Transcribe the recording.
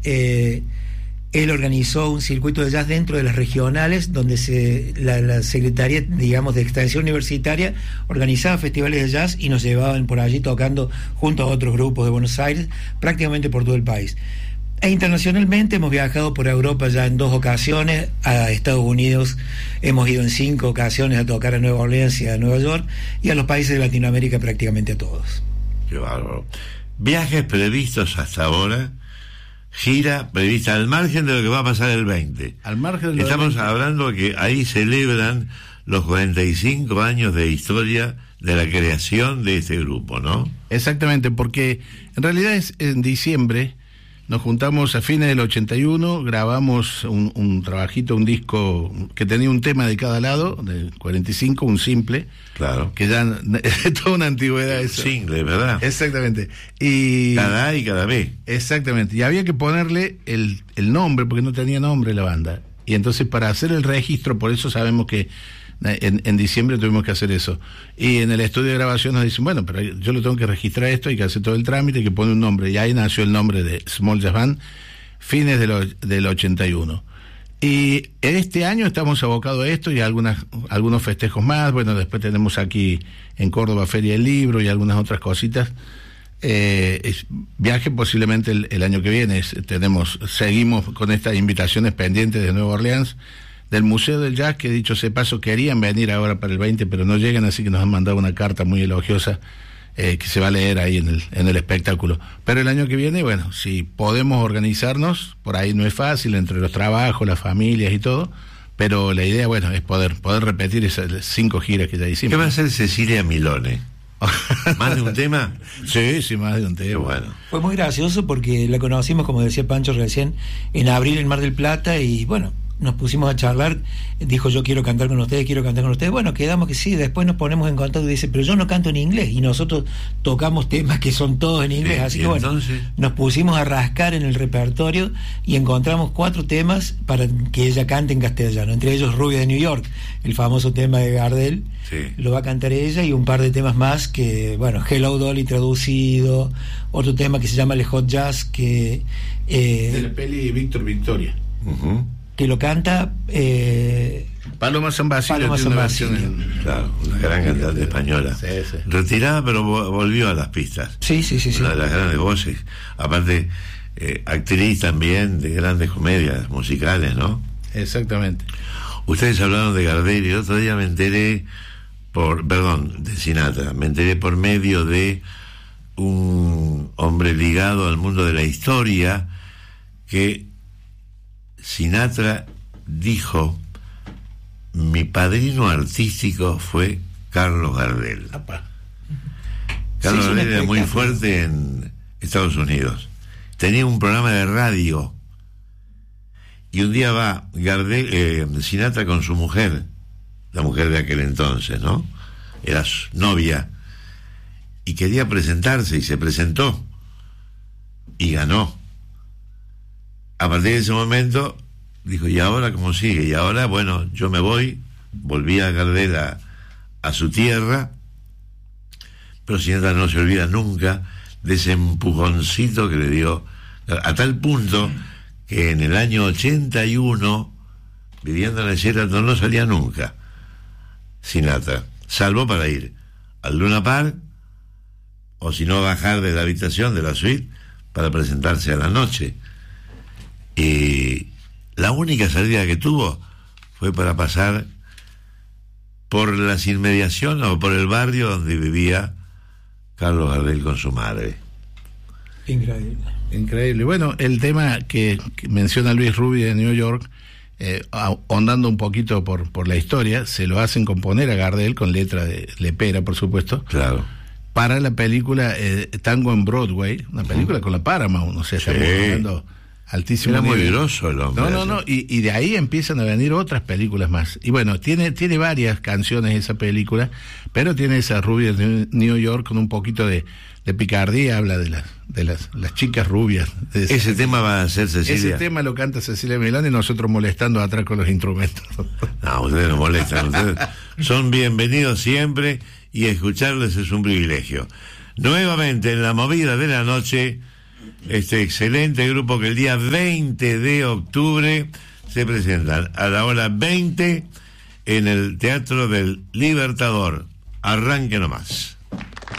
él organizó un circuito de jazz dentro de las regionales, donde la Secretaría, digamos, de Extensión Universitaria organizaba festivales de jazz y nos llevaban por allí tocando junto a otros grupos de Buenos Aires, prácticamente por todo el país. E internacionalmente hemos viajado por Europa ya en 2 ocasiones, a Estados Unidos hemos ido en 5 ocasiones a tocar a Nueva Orleans y a Nueva York, y a los países de Latinoamérica prácticamente a todos. Qué bárbaro. Viajes previstos hasta ahora, gira prevista al margen de lo que va a pasar el 20. Al margen de Estamos hablando que ahí celebran los 45 años de historia de la creación de este grupo, ¿no? Exactamente, porque en realidad es en diciembre. Nos juntamos a fines del 81, grabamos un trabajito, un disco que tenía un tema de cada lado, de 45, un simple. Claro. Que ya es toda una antigüedad eso. Single, ¿verdad? Exactamente. Y cada A y cada B. Exactamente. Y había que ponerle el nombre, porque no tenía nombre la banda. Y entonces para hacer el registro, por eso sabemos que en diciembre tuvimos que hacer eso. Y en el estudio de grabación nos dicen, bueno, pero yo lo tengo que registrar esto, hay que hacer todo el trámite, hay que poner un nombre. Y ahí nació el nombre de Small Jazz Band, fines del 81. Y este año estamos abocados a esto y a algunos festejos más. Bueno, después tenemos aquí en Córdoba Feria del Libro y algunas otras cositas. Viaje posiblemente el año que viene. Seguimos con estas invitaciones pendientes de Nueva Orleans, del Museo del Jazz, que dicho sea paso querían venir ahora para el 20, pero no llegan, así que nos han mandado una carta muy elogiosa que se va a leer ahí en el espectáculo. Pero el año que viene, bueno, si podemos organizarnos, por ahí no es fácil, entre los trabajos, las familias y todo, pero la idea, bueno, es poder repetir esas 5 giras que ya hicimos. ¿Qué va a hacer Cecilia Milone? ¿Más de un tema? Sí, más de un tema. Bueno. Fue muy gracioso porque la conocimos, como decía Pancho recién, en abril en Mar del Plata, y bueno, nos pusimos a charlar. Dijo, yo quiero cantar con ustedes. Bueno, quedamos que sí. Después nos ponemos en contacto y dice, pero yo no canto en inglés, y nosotros tocamos temas que son todos en inglés. Así que bueno, entonces nos pusimos a rascar en el repertorio y encontramos 4 temas para que ella cante en castellano, entre ellos Rubia de New York, el famoso tema de Gardel. Sí. Lo va a cantar ella, y un par de temas más que, bueno, Hello Dolly traducido, otro tema que se llama Le Hot Jazz, que de la peli Víctor Victoria. Que lo canta Paloma San Basilio. Claro, una gran cantante española. Sí. Retirada, pero volvió a las pistas. Sí. Una de las grandes voces. Aparte, actriz también de grandes comedias musicales, ¿no? Exactamente. Ustedes hablaron de Gardel, y el otro día me enteré de Sinatra, me enteré por medio de un hombre ligado al mundo de la historia, que Sinatra dijo: mi padrino artístico fue Carlos Gardel. Carlos Gardel era muy fuerte en Estados Unidos, tenía un programa de radio, y un día va Sinatra con su mujer, la mujer de aquel entonces, ¿no? Era su novia, y quería presentarse, y se presentó y ganó. A partir de ese momento dijo, ¿y ahora cómo sigue? Y ahora, bueno, yo me volví a Gardel a su tierra, pero Sinatra no se olvida nunca de ese empujoncito que le dio, a tal punto que en el año 81, viviendo en el Sheraton, no salía nunca Sinatra, salvo para ir al Luna Park, o si no, bajar de la habitación de la suite para presentarse a la noche. Y la única salida que tuvo fue para pasar por las inmediaciones o por el barrio donde vivía Carlos Gardel con su madre. Increíble. Bueno, el tema que menciona Luis Rubio de New York, ahondando un poquito por la historia, se lo hacen componer a Gardel con letra de Lepera, por supuesto. Claro. Para la película Tango en Broadway, una película con la Paramount, o sea, estamos hablando altísimo nivel. Era muy grosso el hombre. No, y de ahí empiezan a venir otras películas más. Y bueno, tiene varias canciones esa película, pero tiene esa Rubia de New York con un poquito de picardía, habla de las chicas rubias. Ese tema va a ser Cecilia. Ese tema lo canta Cecilia Milone, y nosotros molestando atrás con los instrumentos. No, ustedes no molestan, ustedes son bienvenidos siempre, y escucharles es un privilegio. Nuevamente en la movida de la noche, este excelente grupo que el día 20 de octubre se presentan a la hora 20 en el Teatro del Libertador. Arranque nomás.